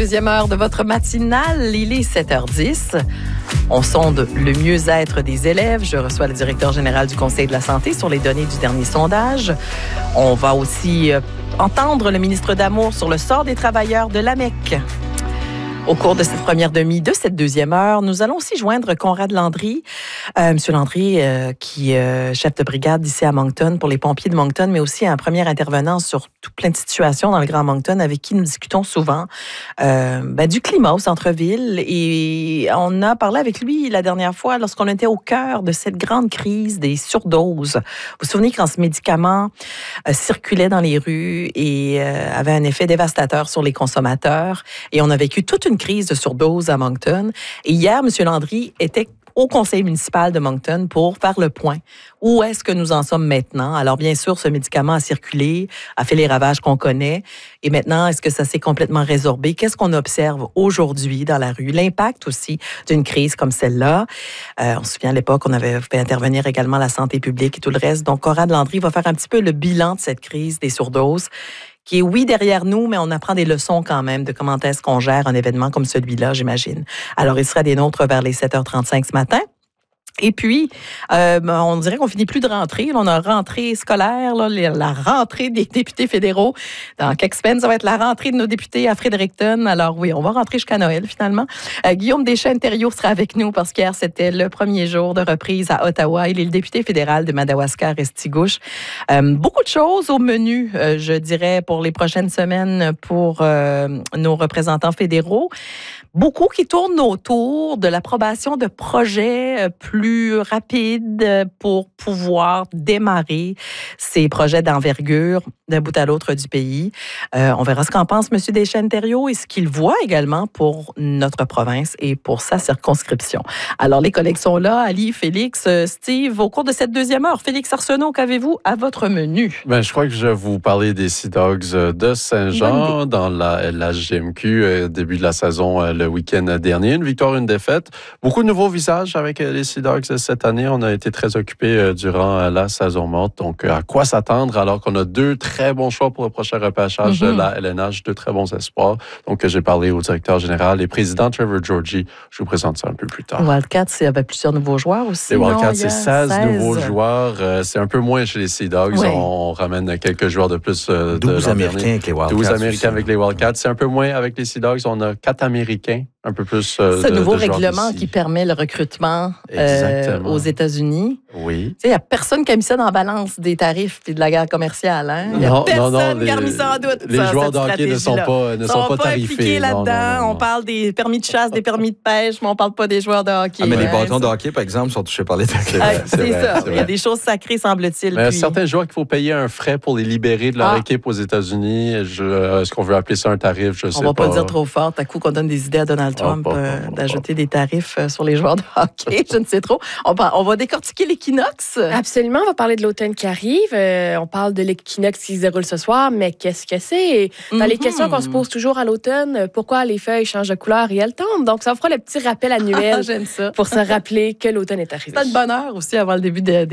deuxième heure de votre matinale. Il est 7h10. On sonde le mieux-être des élèves. Je reçois le directeur général du Conseil de la santé sur les données du dernier sondage. On va aussi entendre le ministre d'Amour sur le sort des travailleurs de l'AMEQ. Au cours de cette première demi de cette deuxième heure, nous allons aussi joindre Conrad Landry. Monsieur Landry, qui est chef de brigade ici à Moncton pour les pompiers de Moncton, mais aussi un premier intervenant sur tout plein de situations dans le Grand Moncton avec qui nous discutons souvent du climat au centre-ville. Et on a parlé avec lui la dernière fois lorsqu'on était au cœur de cette grande crise des surdoses. Vous vous souvenez quand ce médicament circulait dans les rues et avait un effet dévastateur sur les consommateurs. Et on a vécu toute une crise de surdose à Moncton. Et hier, M. Landry était au conseil municipal de Moncton pour faire le point. Où est-ce que nous en sommes maintenant? Alors, bien sûr, ce médicament a circulé, a fait les ravages qu'on connaît. Et maintenant, est-ce que ça s'est complètement résorbé? Qu'est-ce qu'on observe aujourd'hui dans la rue? L'impact aussi d'une crise comme celle-là. On se souvient à l'époque, on avait fait intervenir également la santé publique et tout le reste. Donc, Conrad Landry va faire un petit peu le bilan de cette crise des surdoses, qui est, oui, derrière nous, mais on apprend des leçons quand même de comment est-ce qu'on gère un événement comme celui-là, j'imagine. Alors, il sera des nôtres vers les 7h35 ce matin. Et puis, on dirait qu'on finit plus de rentrer. Là, on a rentrée scolaire, là, la rentrée des députés fédéraux. Dans quelques semaines, ça va être la rentrée de nos députés à Fredericton. Alors oui, on va rentrer jusqu'à Noël, finalement. Guillaume Deschênes-Thériault sera avec nous parce qu'hier, c'était le premier jour de reprise à Ottawa. Il est le député fédéral de Madawaska-Restigouche. Beaucoup de choses au menu, je dirais, pour les prochaines semaines pour nos représentants fédéraux. Beaucoup qui tournent autour de l'approbation de projets plus rapides pour pouvoir démarrer ces projets d'envergure d'un bout à l'autre du pays. On verra ce qu'en pense M. Deschênes-Thériault et ce qu'il voit également pour notre province et pour sa circonscription. Alors, les collègues sont là. Ali, Félix, Steve, au cours de cette deuxième heure. Félix Arsenault, qu'avez-vous à votre menu? Je crois que je vais vous parler des Sea Dogs de Saint-Jean dans la LHGMQ, début de la saison le week-end dernier. Une victoire, une défaite. Beaucoup de nouveaux visages avec les Sea Dogs cette année. On a été très occupés durant la saison morte. Donc, à quoi s'attendre alors qu'on a deux très bons choix pour le prochain repêchage de la LNH, deux très bons espoirs. Donc, j'ai parlé au directeur général et président Trevor Georgie. Je vous présente ça un peu plus tard. Wildcats, il y avait plusieurs nouveaux joueurs aussi. Les Wildcats, c'est 16 nouveaux joueurs. C'est un peu moins chez les Sea Dogs. Oui. On ramène quelques joueurs de plus. 12 Américains avec les Wildcats. 12 Américains avec les Wildcats. C'est un peu moins avec les Sea Dogs. On a 4 Américains. Un peu plus ce nouveau règlement qui permet le recrutement aux États-Unis. Oui. Il n'y a personne qui a mis ça dans la balance des tarifs et de la guerre commerciale. Hein? Il n'y a personne qui a mis ça en doute. Les joueurs de hockey ne sont pas tarifés. Impliqués là-dedans. On parle des permis de chasse, des permis de pêche, mais on ne parle pas des joueurs de hockey. Mais les bâtons de hockey, par exemple, sont touchés par les taxes. C'est ça. Il y a des choses sacrées, semble-t-il. Il y a certains joueurs qu'il faut payer un frais pour les libérer de leur équipe aux États-Unis. Est-ce qu'on veut appeler ça un tarif? Je sais pas. On ne va pas dire trop fort. À coup qu'on donne des idées à Donald Trump d'ajouter des tarifs sur les joueurs de hockey. Je ne sais trop. On va décortiquer l'équinoxe. Absolument. On va parler de l'automne qui arrive. On parle de l'équinoxe qui se déroule ce soir, mais qu'est-ce que c'est? Dans les questions qu'on se pose toujours à l'automne, pourquoi les feuilles changent de couleur et elles tombent? Donc, ça fera le petit rappel annuel J'aime ça. pour se rappeler que l'automne est arrivé. C'est de bonne heure aussi avant le début des